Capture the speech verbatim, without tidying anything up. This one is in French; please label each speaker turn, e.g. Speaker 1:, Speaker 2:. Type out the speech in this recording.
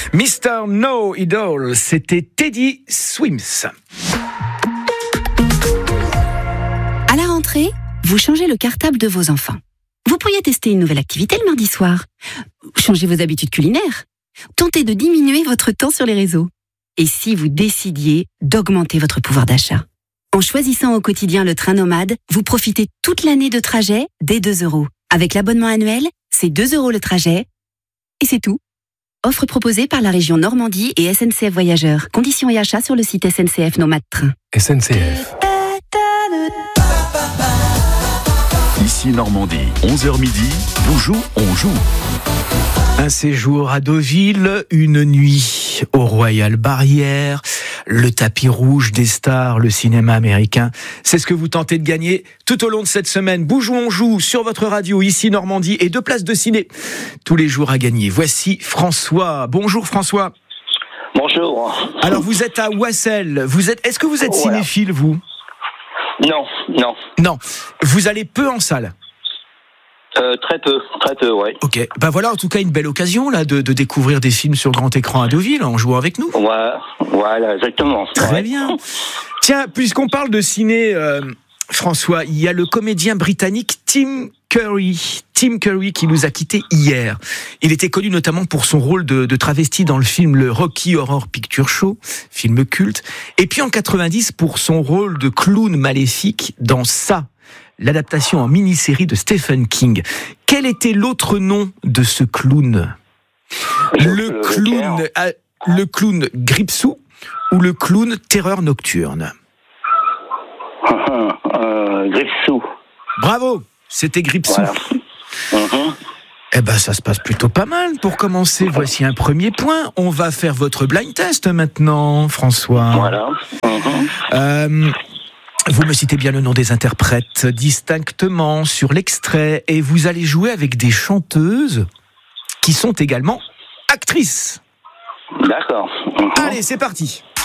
Speaker 1: mister No Idol, c'était Teddy Swims.
Speaker 2: À la rentrée, vous changez le cartable de vos enfants. Vous pourriez tester une nouvelle activité le mardi soir. Changez vos habitudes culinaires. Tentez de diminuer votre temps sur les réseaux. Et si vous décidiez d'augmenter votre pouvoir d'achat? En choisissant au quotidien le train nomade, vous profitez toute l'année de trajet dès deux euros. Avec l'abonnement annuel, c'est deux euros le trajet. Et c'est tout. Offre proposée par la région Normandie et S N C F Voyageurs. Conditions et achats sur le site S N C F Nomade Train.
Speaker 3: S N C F. Ici Normandie, onze heures midi, vous jouez, on joue.
Speaker 1: Un séjour à Deauville, une nuit au Royal Barrière, le tapis rouge des stars, le cinéma américain. C'est ce que vous tentez de gagner tout au long de cette semaine. Bouge où on joue sur votre radio, ici Normandie, et deux places de ciné tous les jours à gagner. Voici François. Bonjour François.
Speaker 4: Bonjour.
Speaker 1: Alors vous êtes à Ouassel. Vous êtes, est-ce que vous êtes
Speaker 4: Voilà.
Speaker 1: cinéphile, vous ?
Speaker 4: Non, non.
Speaker 1: Non. Vous allez peu en salle ?
Speaker 4: Euh, très peu, très peu, ouais.
Speaker 1: Ok, ben voilà en tout cas une belle occasion là de, de découvrir des films sur grand écran à Deauville en jouant avec nous.
Speaker 4: Ouais, voilà, exactement.
Speaker 1: Très
Speaker 4: Ouais.
Speaker 1: bien. Tiens, puisqu'on parle de ciné, euh, François, il y a le comédien britannique Tim Curry, Tim Curry qui nous a quittés hier. Il était connu notamment pour son rôle de, de travesti dans le film le Rocky Horror Picture Show, film culte, et puis en quatre-vingt-dix pour son rôle de clown maléfique dans Ça, l'adaptation en mini-série de Stephen King. Quel était l'autre nom de ce clown ?
Speaker 4: Je-
Speaker 1: Le
Speaker 4: le
Speaker 1: clown,
Speaker 4: Joker.
Speaker 1: euh, le clown Gripsou ou le clown Terreur Nocturne ?
Speaker 4: euh, Gripsou.
Speaker 1: Bravo, c'était Gripsou.
Speaker 4: Voilà. Mhm.
Speaker 1: Eh ben, ça se passe plutôt pas mal. Pour commencer, voici un premier point. On va faire votre blind test maintenant, François.
Speaker 4: Voilà. Mhm.
Speaker 1: Euh, vous me citez bien le nom des interprètes distinctement sur l'extrait et vous allez jouer avec des chanteuses qui sont également actrices.
Speaker 4: D'accord. Mhm.
Speaker 1: Allez, c'est parti.